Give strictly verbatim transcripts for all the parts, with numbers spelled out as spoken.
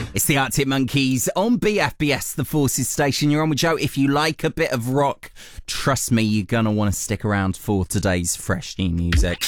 It's the Arctic Monkeys on B F B S, the Forces station. You're on with Joe. If you like a bit of rock, trust me, you're going to want to stick around for today's fresh new music.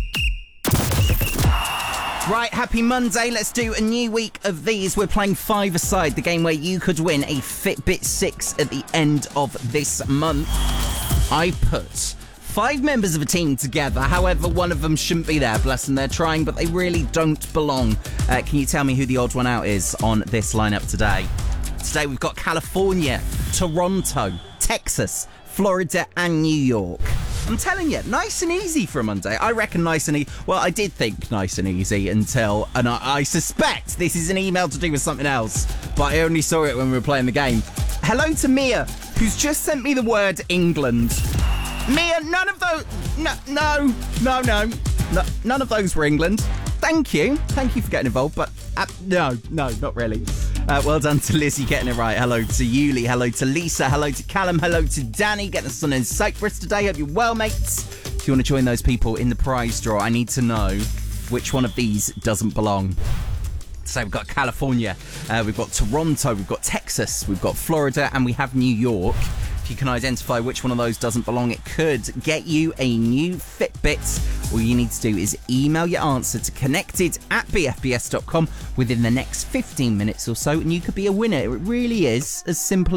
Right, happy Monday. Let's do a new week of these. We're playing Five Aside, the game where you could win a Fitbit six at the end of this month. I put five members of a team together. However, one of them shouldn't be there. Bless them, they're trying, but they really don't belong. Uh, can you tell me who the odd one out is on this lineup today? Today we've got California, Toronto, Texas, Florida and New York. I'm telling you, nice and easy for a Monday. I reckon nice and easy. Well, I did think nice and easy until, and I, I suspect this is an email to do with something else, but I only saw it when we were playing the game. Hello to Mia, who's just sent me the word England. Mia, none of those... No, no, no, no. no none of those were England. Thank you. Thank you for getting involved, but uh, no, no, not really. Uh, well done to Lizzie getting it right. Hello to Yuli. Hello to Lisa. Hello to Callum. Hello to Danny getting us on in Cyprus today. Hope you're well, mates. If you want to join those people in the prize draw, I need to know which one of these doesn't belong. So we've got California, uh, we've got Toronto, we've got Texas, we've got Florida, and we have New York. If you can identify which one of those doesn't belong, it could get you a new Fitbit. All you need to do is email your answer to connected at b f b s dot com within the next fifteen minutes or so, and you could be a winner. It really is as simple